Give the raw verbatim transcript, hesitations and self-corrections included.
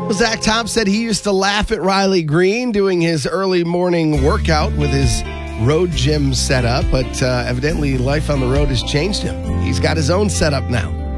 Well, Zach Tom said he used to laugh at Riley Green doing his early morning workout with his road gym setup, but uh, evidently life on the road has changed him. He's got his own setup now.